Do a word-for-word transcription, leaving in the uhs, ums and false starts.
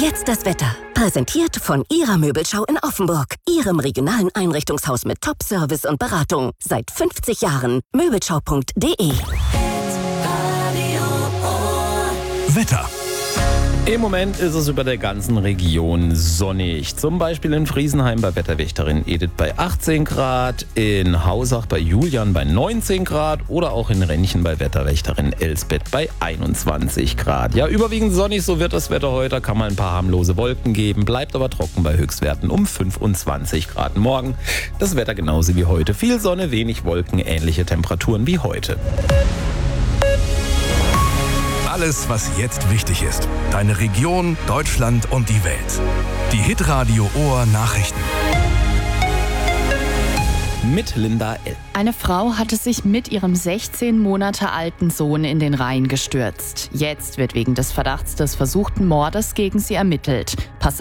jetzt das Wetter. Präsentiert von Ihrer Möbelschau in Offenburg. Ihrem regionalen Einrichtungshaus mit Top-Service und Beratung. Seit fünfzig Jahren. Möbelschau punkt de. Wetter. Im Moment ist es über der ganzen Region sonnig. Zum Beispiel in Friesenheim bei Wetterwächterin Edith bei achtzehn Grad, in Hausach bei Julian bei neunzehn Grad oder auch in Rennchen bei Wetterwächterin Elsbeth bei einundzwanzig Grad. Ja, überwiegend sonnig, so wird das Wetter heute. Kann mal ein paar harmlose Wolken geben, bleibt aber trocken bei Höchstwerten um fünfundzwanzig Grad. Morgen das Wetter genauso wie heute. Viel Sonne, wenig Wolken, ähnliche Temperaturen wie heute. Alles, was jetzt wichtig ist. Deine Region, Deutschland und die Welt. Die Hitradio Ohr Nachrichten. Mit Linda L. Eine Frau hatte sich mit ihrem sechzehn Monate alten Sohn in den Rhein gestürzt. Jetzt wird wegen des Verdachts des versuchten Mordes gegen sie ermittelt.